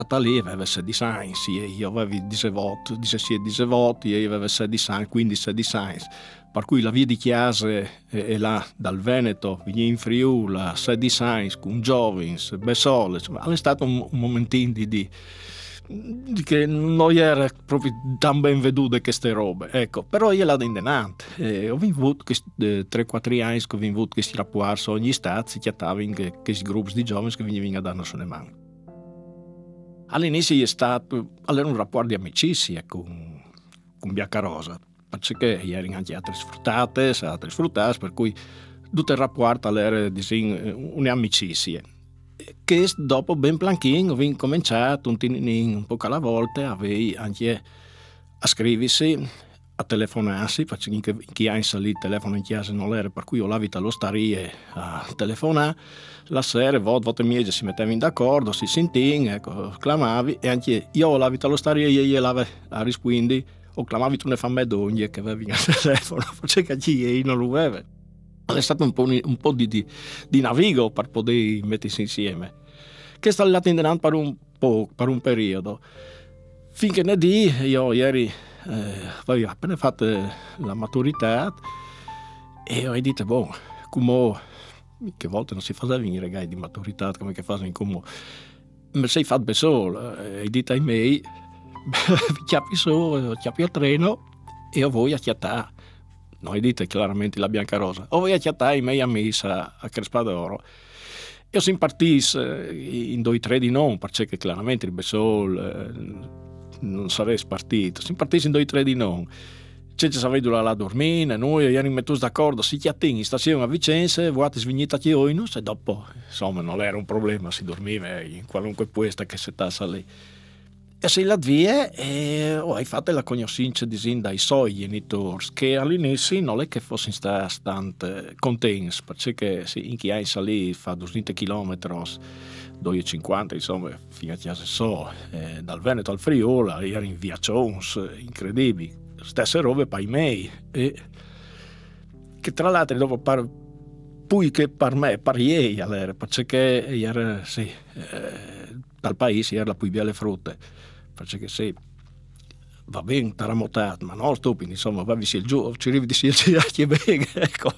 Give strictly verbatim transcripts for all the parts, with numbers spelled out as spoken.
lì aveva sedici anni, e io avevo diciotto, diciassette, diciotto, e io avevo sedici anni, quindi sedici anni. Per cui la via di Chiase è là, dal Veneto, veniva in Friuli, sedici anni, con giovani, Bessole, insomma, è stato un, un momentino di, di, di che non era proprio tan ben vedute queste robe, ecco, però io l'ho indenante, eh, ho avuto eh, tre quattro anni che ho avuto questi rapporti ogni stato, si chiamavano questi gruppi di giovani che venivano a darne sulle mani. All'inizio è stato allora un rapporto di amicizia con, con Biancarosa, perché erano anche altre sfruttate, altre sfruttate, per cui tutto il rapporto era un'amicizia. Che dopo ben planchino ho cominciato un, un po' alla volta anche a scriversi, a telefonarsi, perché chi ha in salita il telefono in chiesa non era, per cui io l'avita allo starie a telefonare, la sera, volte, volte miei si mettevano d'accordo, si sentivano, ecco, clamavi, e anche io l'avita allo starie e io l'avevo a rispondere, o clamavi tu ne fa me d'ogni che avevi il telefono, perché chi non lo aveva. È stato un po', un po di, di, di navigo per poter mettersi insieme, che è stato in per un po', per un periodo, finché ne di io ieri eh, avevo appena fatto la maturità e ho detto, boh, come che volte non si faceva in regali di maturità come che fanno in come ma sei fatto da solo, e detto ai miei chiappi su, chiappi al treno e ho voi a chiattare. Noi dite chiaramente la Biancarosa, o voi a chiattare i miei amici a, a Crespadoro. Io si partisse in due tre di non, perché chiaramente il Besol eh, non sarebbe partito. Si partisse in due tre di non. C'è ci sarebbe la dormire, noi eravamo messi d'accordo, si chiattin in stazione a Vicenza, vuoi svignita che io, e dopo, insomma, non era un problema, si dormiva in qualunque puesta che si tassa lì. E sei la via e oh, hai fatto la conoscenza dai suoi genitori che all'inizio non è che fossero stati contenti perché sì, in chi hai salito fa duecento chilometri duecentocinquanta insomma fino a chiesa so eh, dal Veneto al Friuli era in viaggions incredibili stesse robe per i miei e che tra l'altro dopo par, poi che per me per ieri allora, perché era sì eh, dal paese era la più belle frutte perché se va bene taramotato ma no stupido insomma va visi il giù ci arrivi di si che bene ecco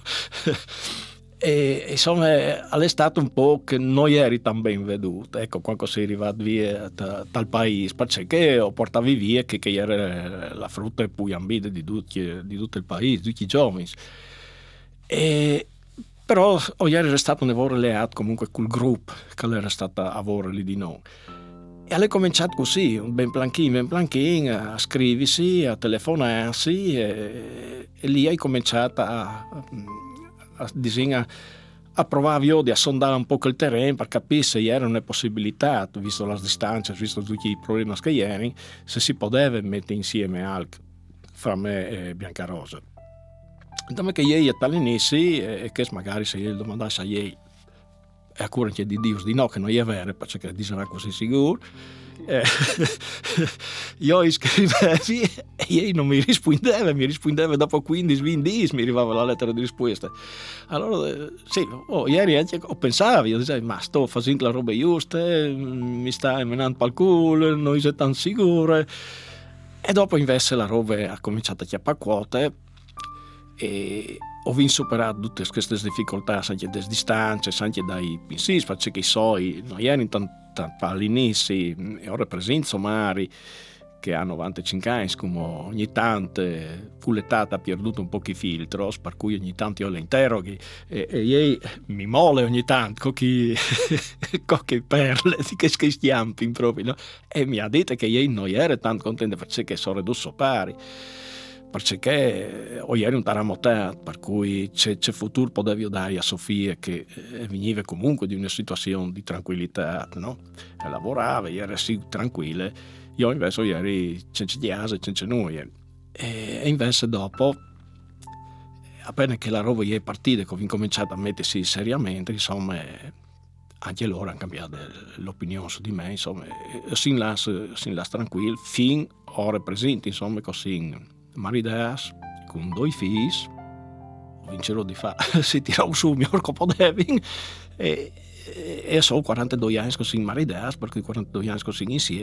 e insomma all'estate un po' che non eri tan ben veduto ecco quando sei arrivato via da, dal paese perché ho portato via che, che era la frutta e poi ambide di, di tutto il paese di tutti i giovani e però ho ieri restato un lavoro alleato comunque col gruppo che era stato a lavoro lì di noi. E ha cominciato così, ben planchin, ben planchin, a scriversi, a telefonarsi e, e lì hai cominciato a, a, a, a provare io a sondare un po' il terreno per capire se era una possibilità, visto le distanze, visto tutti i problemi che erano, se si poteva mettere insieme anche fra me e Biancarosa. Dopo che ieri all'inizio, e che magari se io domandasse a ieri, e a cuore di Dio di no che non è vero perché diceva così sicuro eh, io scrivevi e io non mi rispondeva mi rispondeva dopo quindici venti mi arrivava la lettera di risposta allora eh, sì oh, ieri anche ho pensato io dicevo ma sto facendo la roba giusta mi sta menando per il culo non sei tan sicuro e dopo invece la roba ha cominciato a chiappare quote e ho superato tutte queste difficoltà anche dalle distanze, anche dai pensieri, perché i suoi non erano tanto all'inizio, e ora presento somari che hanno novantacinque anni, come ogni tanto l'età ha perduto un po' i filtri, per cui ogni tanto io le interroghi e, e io mi mole ogni tanto con che perle di che stiampi proprio, no? E mi ha detto che io non ero tanto contento perché sono ridotto pari. Perché ho ieri un taramotato per cui c'è, c'è futuro potevo dare a Sofia che eh, veniva comunque di una situazione di tranquillità no? E lavorava, era sì tranquilla io invece ieri senza chiesa, senza nulla e invece dopo appena che la roba è partita che ho incominciato a mettersi seriamente insomma anche loro hanno cambiato l'opinione su di me insomma sin là, sin là tranquillo fin ora presente insomma così maridas con due figli vincerò di fa si tirò su il mio corpo Devin e e so quarantadue anni che sin maridæs, per cui quarantadue anni che sin insieme